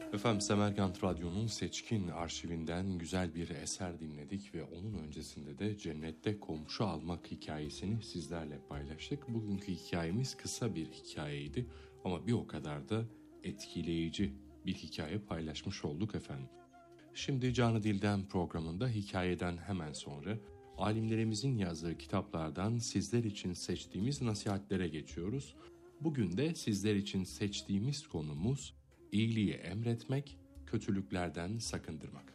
Efendim, Semerkant Radyo'nun seçkin arşivinden güzel bir eser dinledik ve onun öncesinde de cennette komşu almak hikayesini sizlerle paylaştık. Bugünkü hikayemiz kısa bir hikayeydi ama bir o kadar da etkileyici bir hikaye paylaşmış olduk efendim. Şimdi Canı Dilden programında hikayeden hemen sonra alimlerimizin yazdığı kitaplardan sizler için seçtiğimiz nasihatlere geçiyoruz. Bugün de sizler için seçtiğimiz konumuz İyiliği emretmek, kötülüklerden sakındırmak.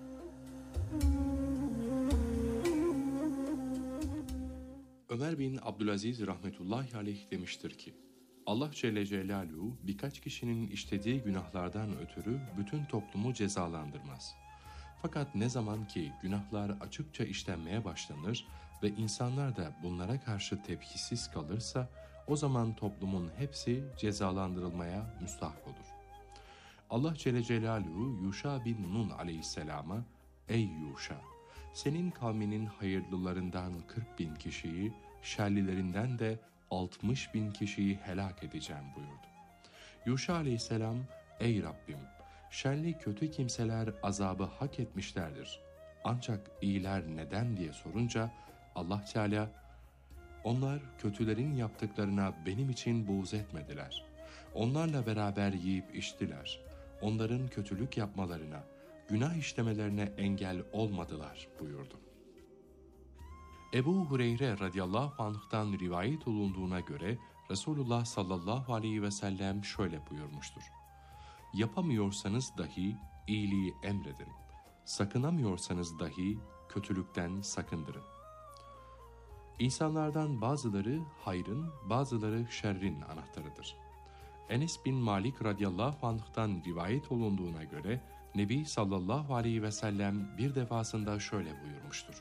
Ömer bin Abdülaziz rahmetullahi aleyh demiştir ki, Allah Celle Celaluhu birkaç kişinin işlediği günahlardan ötürü bütün toplumu cezalandırmaz. Fakat ne zaman ki günahlar açıkça işlenmeye başlanır ve insanlar da bunlara karşı tepkisiz kalırsa, o zaman toplumun hepsi cezalandırılmaya müstahak olur. Allah Celle Celaluhu Yuşa bin Nun aleyhisselama, "Ey Yuşa, senin kavminin hayırlılarından 40.000 kişiyi, şerlilerinden de 60.000 kişiyi helak edeceğim" buyurdu. Yuşa aleyhisselam, "Ey Rabbim, şerli kötü kimseler azabı hak etmişlerdir. Ancak iyiler neden?" diye sorunca Allah Teala, "Onlar kötülerin yaptıklarına benim için buğz etmediler. Onlarla beraber yiyip içtiler. Onların kötülük yapmalarına, günah işlemelerine engel olmadılar" buyurdu. Ebu Hureyre radıyallahu anh'tan rivayet olunduğuna göre Resulullah sallallahu aleyhi ve sellem şöyle buyurmuştur: "Yapamıyorsanız dahi iyiliği emredin. Sakınamıyorsanız dahi kötülükten sakındırın." İnsanlardan bazıları hayrın, bazıları şerrin anahtarıdır. Enes bin Malik radıyallahu anh'tan rivayet olunduğuna göre Nebi sallallahu aleyhi ve sellem bir defasında şöyle buyurmuştur: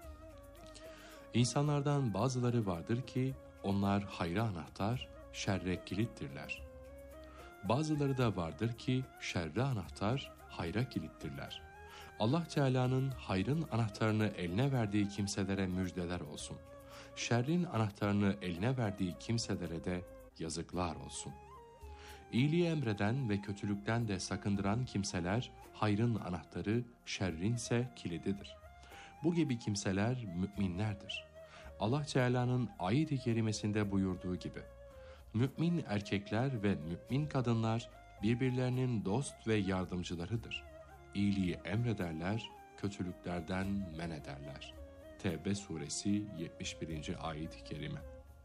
"İnsanlardan bazıları vardır ki onlar hayra anahtar, şerre kilittirler. Bazıları da vardır ki şerre anahtar, hayra kilittirler. Allah Teala'nın hayrın anahtarını eline verdiği kimselere müjdeler olsun. Şerrin anahtarını eline verdiği kimselere de yazıklar olsun." İyiliği emreden ve kötülükten de sakındıran kimseler hayrın anahtarı, şerrinse kilididir. Bu gibi kimseler müminlerdir. Allah Teala'nın ayet-i kerimesinde buyurduğu gibi, "Mümin erkekler ve mümin kadınlar birbirlerinin dost ve yardımcılarıdır. İyiliği emrederler, kötülüklerden men ederler." Tevbe suresi 71. ayet-i kerime.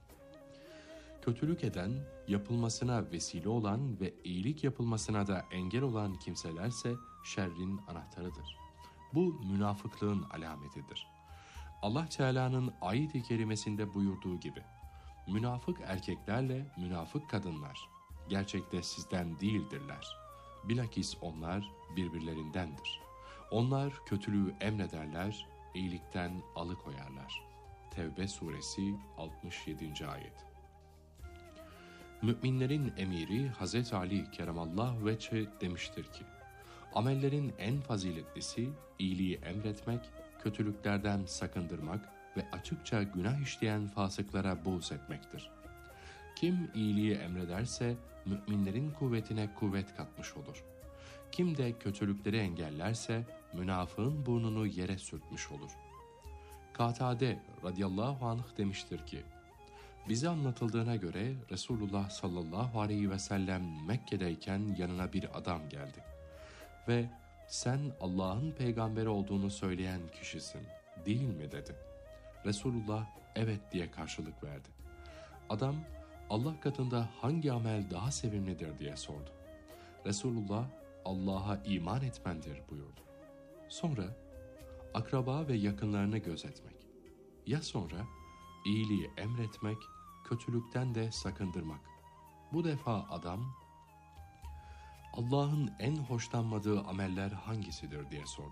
Kötülük eden, yapılmasına vesile olan ve iyilik yapılmasına da engel olan kimselerse şerrin anahtarıdır. Bu münafıklığın alametidir. Allah Teala'nın ayet-i kerimesinde buyurduğu gibi, "Münafık erkeklerle münafık kadınlar gerçekte sizden değildirler. Bilakis onlar birbirlerindendir. Onlar kötülüğü emrederler, iyilikten alıkoyarlar." Tevbe suresi 67. ayet. Müminlerin emiri Hazreti Ali keremallahu vecehü demiştir ki, "Amellerin en faziletlisi iyiliği emretmek, kötülüklerden sakındırmak ve açıkça günah işleyen fasıklara buğz etmektir. Kim iyiliği emrederse müminlerin kuvvetine kuvvet katmış olur. Kim de kötülükleri engellerse münafığın burnunu yere sürtmüş olur." Katade radıyallahu anh demiştir ki, bize anlatıldığına göre Resulullah sallallahu aleyhi ve sellem Mekke'deyken yanına bir adam geldi ve "Sen Allah'ın peygamberi olduğunu söyleyen kişisin, değil mi?" dedi. Resulullah "Evet" diye karşılık verdi. Adam, "Allah katında hangi amel daha sevimlidir?" diye sordu. Resulullah "Allah'a iman etmendir" buyurdu. Sonra akraba ve yakınlarını gözetmek. Ya sonra iyiliği emretmek, kötülükten de sakındırmak. Bu defa adam, "Allah'ın en hoşlanmadığı ameller hangisidir?" diye sordu.